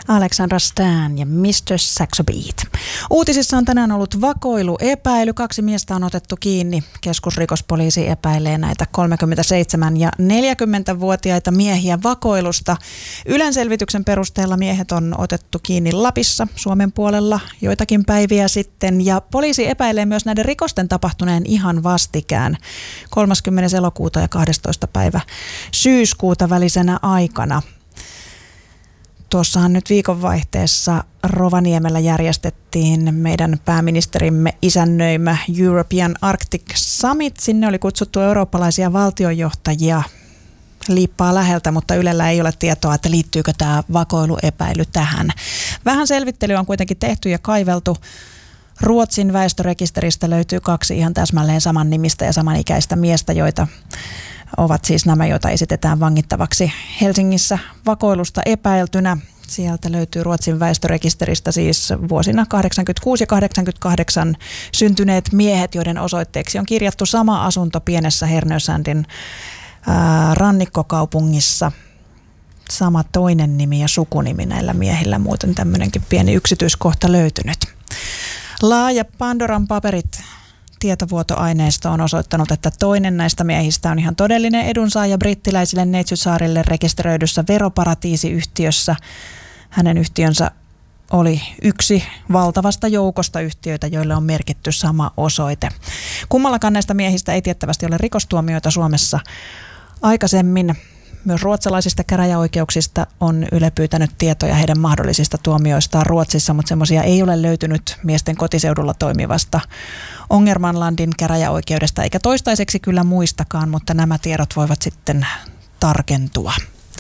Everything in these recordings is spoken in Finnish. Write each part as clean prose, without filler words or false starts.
Alexandra Stan ja Mr. Saxo Beat. Uutisissa on tänään ollut vakoiluepäily. 2 miestä on otettu kiinni. Keskusrikospoliisi epäilee näitä 37- ja 40-vuotiaita miehiä vakoilusta. Ylen selvityksen perusteella miehet on otettu kiinni Lapissa, Suomen puolella, joitakin päiviä sitten. Ja poliisi epäilee myös näiden rikosten tapahtuneen ihan vastikään 30. elokuuta ja 12. päivä syyskuuta välisenä aikana. Tuossahan nyt viikonvaihteessa Rovaniemellä järjestettiin meidän pääministerimme isännöimä European Arctic Summit. Sinne oli kutsuttu eurooppalaisia valtionjohtajia liippaa läheltä, mutta Ylellä ei ole tietoa, että liittyykö tämä vakoiluepäily tähän. Vähän selvittelyä on kuitenkin tehty ja kaiveltu. Ruotsin väestörekisteristä löytyy 2 ihan täsmälleen saman nimistä ja samanikäistä miestä, joita ovat siis nämä, joita esitetään vangittavaksi Helsingissä vakoilusta epäiltynä. Sieltä löytyy Ruotsin väestörekisteristä siis vuosina 86 ja 88 syntyneet miehet, joiden osoitteeksi on kirjattu sama asunto pienessä Härnösandin rannikkokaupungissa. Sama toinen nimi ja sukunimi näillä miehillä, muuten tämmöinenkin pieni yksityiskohta löytynyt. Laaja Pandoran paperit tietovuotoaineisto on osoittanut, että toinen näistä miehistä on ihan todellinen edunsaaja brittiläisille Neitsytsaarille rekisteröidyssä veroparatiisiyhtiössä. Hänen yhtiönsä oli yksi valtavasta joukosta yhtiöitä, joille on merkitty sama osoite. Kummallakaan näistä miehistä ei tiettävästi ole rikostuomioita Suomessa aikaisemmin. Myös ruotsalaisista käräjäoikeuksista on Yle pyytänyt tietoja heidän mahdollisista tuomioistaan Ruotsissa, mutta semmoisia ei ole löytynyt miesten kotiseudulla toimivasta Ångermanlandin käräjäoikeudesta, eikä toistaiseksi kyllä muistakaan, mutta nämä tiedot voivat sitten tarkentua.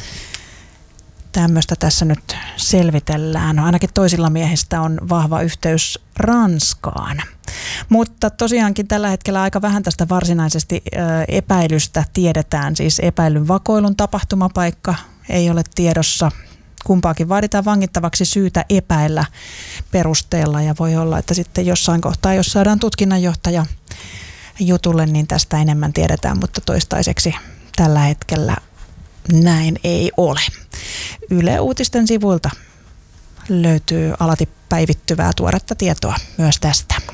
Tämmöistä tässä nyt selvitellään. Ainakin toisilla miehistä on vahva yhteys Ranskaan. Mutta tosiaankin tällä hetkellä aika vähän tästä varsinaisesti epäilystä tiedetään. Siis epäilyn vakoilun tapahtumapaikka ei ole tiedossa. Kumpaakin vaaditaan vangittavaksi syytä epäillä perusteella ja voi olla, että sitten jossain kohtaa, jos saadaan tutkinnanjohtaja jutulle, niin tästä enemmän tiedetään, mutta toistaiseksi tällä hetkellä näin ei ole. Yle Uutisten sivuilta löytyy alati päivittyvää tuoretta tietoa myös tästä.